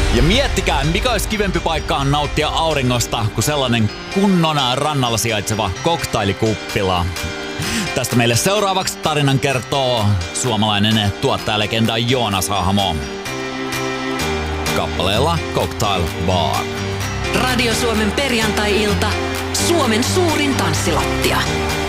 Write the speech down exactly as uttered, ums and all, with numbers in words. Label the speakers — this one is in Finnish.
Speaker 1: Ja miettikää, mikä olisi kivempi paikka nauttia auringosta kuin sellainen kunnon rannalla sijaitseva koktaiilikuppila. Tästä meille seuraavaksi tarinan kertoo suomalainen tuottajalegenda Joonas Hahmo. Kappaleella Cocktail Bar.
Speaker 2: Radio Suomen perjantai-ilta. Suomen suurin tanssilattia.